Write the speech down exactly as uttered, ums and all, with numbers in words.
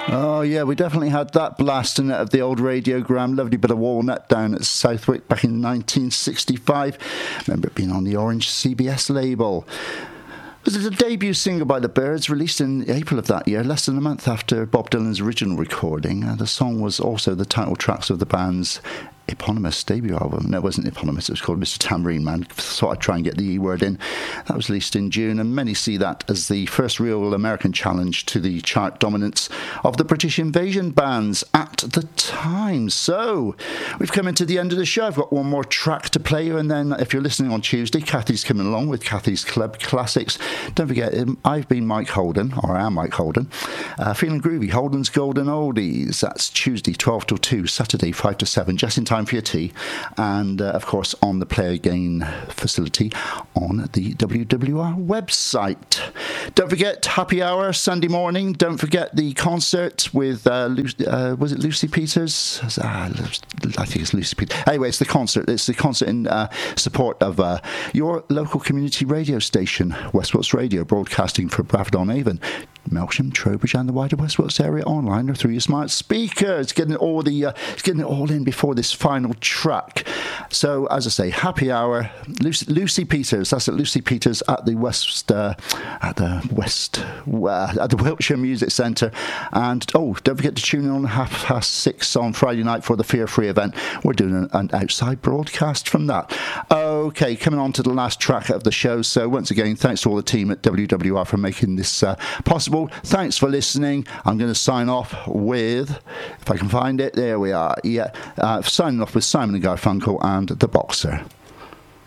Oh, yeah, we definitely had that blasting out of the old radiogram. Lovely bit of Walnut down at Southwick back in nineteen sixty-five. Remember it being on the Orange C B S label. Was it a debut single by the Byrds, released in April of that year, less than a month after Bob Dylan's original recording. Uh, the song was also the title tracks of the band's eponymous debut album. No, it wasn't eponymous, it was called Mister Tambourine Man. Thought I'd try and get the E word in. That was released in June, and many see that as the first real American challenge to the chart dominance of the British invasion bands at the time. So, we've come into the end of the show. I've got one more track to play you, and then if you're listening on Tuesday, Kathy's coming along with Kathy's Club Classics. Don't forget, I've been Mike Holden, or I am Mike Holden, uh, feeling groovy, Holden's Golden Oldies. That's Tuesday, twelve till two, Saturday, five to seven, just in time for your tea, and uh, of course on the Play Again facility on the W W R website. Don't forget happy hour Sunday morning. Don't forget the concert with uh, Lu- uh, was it Lucy Peters? Uh, I think it's Lucy Peters. Anyway, it's the concert. It's the concert in uh, support of uh, your local community radio station, Westwatts Radio, broadcasting from Bradford Avon, Melksham, Trowbridge, and the wider Westwatts area online or through your smart speakers. Getting all the, uh, getting it all in before this final track. So, as I say, happy hour. Lucy, Lucy Peters. That's it. Lucy Peters at the West, uh, at the West, uh, at the Wiltshire Music Centre. And oh, don't forget to tune in on half past six on Friday night for the Fear Free event. We're doing an, an outside broadcast from that. Okay, coming on to the last track of the show. So, once again, thanks to all the team at W W R for making this uh, possible. Thanks for listening. I'm going to sign off with, if I can find it, there we are. Yeah, uh, signing off with Simon and Garfunkel and The Boxer.